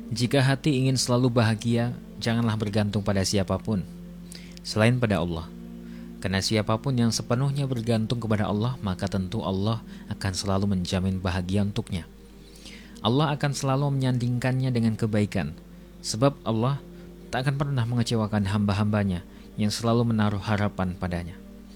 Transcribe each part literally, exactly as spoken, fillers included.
Jika hati ingin selalu bahagia, janganlah bergantung pada siapapun selain pada Allah. Karena siapapun yang sepenuhnya bergantung kepada Allah, maka tentu Allah akan selalu menjamin bahagia untuknya. Allah akan selalu menyandingkannya dengan kebaikan, sebab Allah tak akan pernah mengecewakan hamba-hambanya yang selalu menaruh harapan padanya.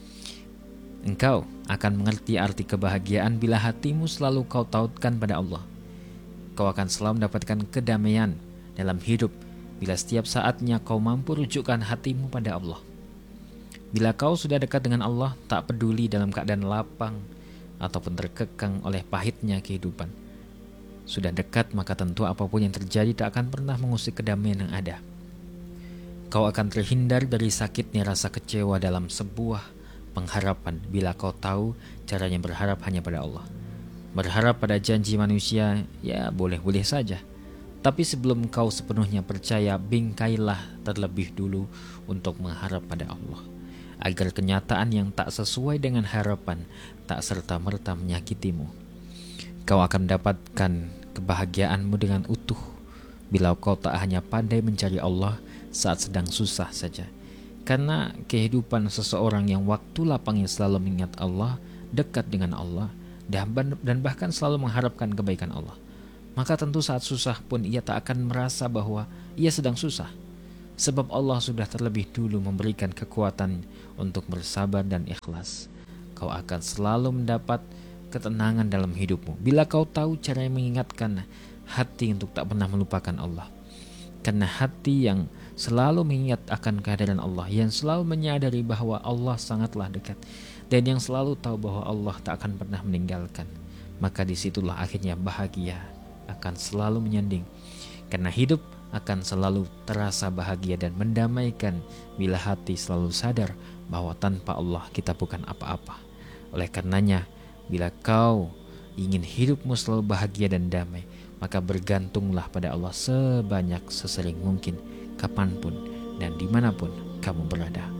Engkau akan mengerti arti kebahagiaan bila hatimu selalu kau tautkan pada Allah. Kau akan selalu mendapatkan kedamaian dalam hidup bila setiap saatnya kau mampu rujukkan hatimu pada Allah. Bila kau sudah dekat dengan Allah, tak peduli dalam keadaan lapang ataupun terkekang oleh pahitnya kehidupan. Sudah dekat, maka tentu apapun yang terjadi tak akan pernah mengusik kedamaian yang ada. Kau akan terhindar dari sakitnya rasa kecewa dalam sebuah pengharapan bila kau tahu caranya berharap hanya pada Allah. Berharap pada janji manusia, ya boleh-boleh saja. Tapi sebelum kau sepenuhnya percaya, bingkailah terlebih dulu untuk mengharap pada Allah, agar kenyataan yang tak sesuai dengan harapan tak serta-merta menyakitimu. Kau akan mendapatkan kebahagiaanmu dengan utuh bila kau tak hanya pandai mencari Allah saat sedang susah saja. Karena kehidupan seseorang yang waktu lapangnya selalu mengingat Allah, dekat dengan Allah, dan bahkan selalu mengharapkan kebaikan Allah, maka tentu saat susah pun ia tak akan merasa bahwa ia sedang susah, sebab Allah sudah terlebih dulu memberikan kekuatan untuk bersabar dan ikhlas. Kau akan selalu mendapat ketenangan dalam hidupmu bila kau tahu cara mengingatkan hati untuk tak pernah melupakan Allah. Karena hati yang selalu mengingat akan kehadiran Allah, yang selalu menyadari bahwa Allah sangatlah dekat, dan yang selalu tahu bahwa Allah tak akan pernah meninggalkan, maka disitulah akhirnya bahagia akan selalu menyanding. Karena hidup akan selalu terasa bahagia dan mendamaikan bila hati selalu sadar bahwa tanpa Allah kita bukan apa-apa. Oleh karenanya, bila kau ingin hidupmu selalu bahagia dan damai, maka bergantunglah pada Allah sebanyak sesering mungkin, kapanpun dan dimanapun kamu berada.